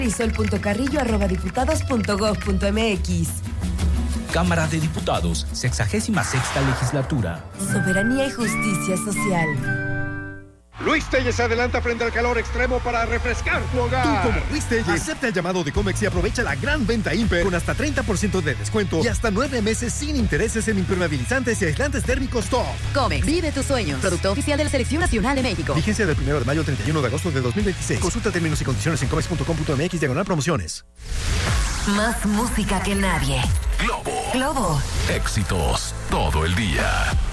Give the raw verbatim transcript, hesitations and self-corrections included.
Marisol.carrillo arroba diputados punto gov punto mx. Cámara de Diputados, sexagésima sexta legislatura. Soberanía y justicia social. Luis Telles se adelanta frente al calor extremo para refrescar tu hogar. Tú, como Luis Telles, acepta el llamado de Comex y aprovecha la gran venta Imper con hasta treinta por ciento de descuento y hasta nueve meses sin intereses en impermeabilizantes y aislantes térmicos top. Comex, vive tus sueños. Producto oficial de la Selección Nacional de México. Vigencia del primero de mayo al treinta y uno de agosto de dos mil veintiséis. Consulta términos y condiciones en comex punto com punto mx diagonal promociones. Más música que nadie. Globo. Globo. Éxitos todo el día.